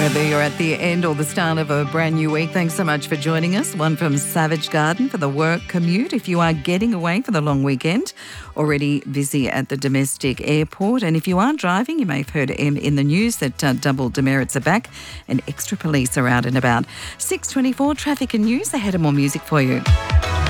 Whether you're at the end or the start of a brand new week, thanks so much for joining us. One from Savage Garden for the work commute. If you are getting away for the long weekend, already busy at the domestic airport. And if you are driving, you may have heard in the news that double demerits are back and extra police are out and about. 6:24 traffic and news. Ahead of more music for you.